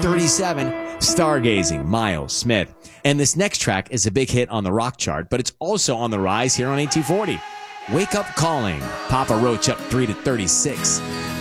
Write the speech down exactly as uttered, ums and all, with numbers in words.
thirty-seven, Stargazing, Miles Smith. And this next track is a big hit on the rock chart, but it's also on the rise here on eighteen forty. Wake Up Calling, Papa Roach up three to thirty-six.